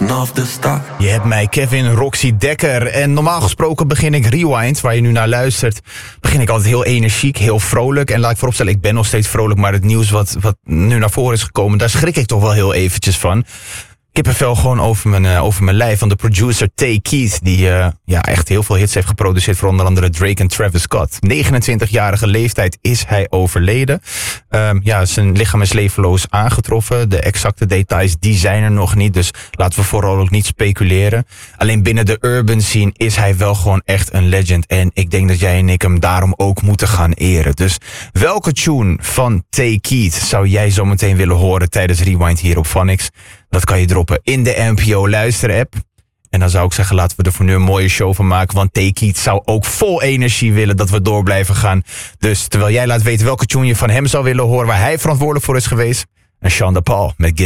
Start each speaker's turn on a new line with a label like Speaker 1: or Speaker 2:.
Speaker 1: vanaf de start.
Speaker 2: Je hebt mij, Kevin Roxy Dekker. En normaal gesproken begin ik Rewind, waar je nu naar luistert, begin ik altijd heel energiek, heel vrolijk. En laat ik vooropstellen, ik ben nog steeds vrolijk, maar het nieuws wat nu naar voren is gekomen, daar schrik ik toch wel heel eventjes van. Kippenvel gewoon over mijn lijf van de producer Tay Keith, die echt heel veel hits heeft geproduceerd voor onder andere Drake en Travis Scott. 29-jarige leeftijd is hij overleden. Zijn lichaam is levenloos aangetroffen. De exacte details die zijn er nog niet, dus laten we vooral ook niet speculeren. Alleen binnen de urban scene is hij wel gewoon echt een legend. En ik denk dat jij en ik hem daarom ook moeten gaan eren. Dus welke tune van Tay Keith zou jij zo meteen willen horen tijdens Rewind hier op Phonics? Dat kan je droppen in de NPO Luister-app. En dan zou ik zeggen, laten we er voor nu een mooie show van maken. Want Tay Keith zou ook vol energie willen dat we door blijven gaan. Dus terwijl jij laat weten welke tune je van hem zou willen horen, waar hij verantwoordelijk voor is geweest. En Sean da Paul met Give